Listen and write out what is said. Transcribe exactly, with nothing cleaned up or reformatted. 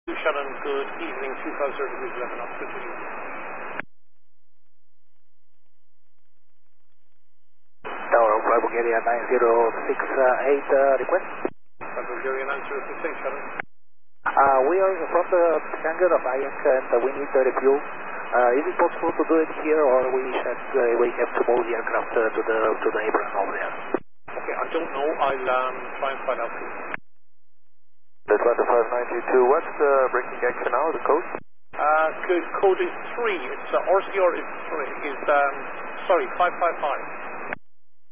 Sharon, good evening, two five zero degrees eleven knots, good to you. Tower Fly Bulgaria nine zero six eight, uh, request. Fly Bulgaria nine zero six eight, Sharon. Uh, we are from the hangar of I A C and uh, we need the refuel. Uh, is it possible to do it here, or we should uh, we have to move the aircraft uh, to the to the apron over there? Okay, I don't know. I'll um, try and find out for you. That's one five nine two. What's the braking action now? The code? Uh, code, code is three. It's uh, R C R is three. Is um, sorry, five five five.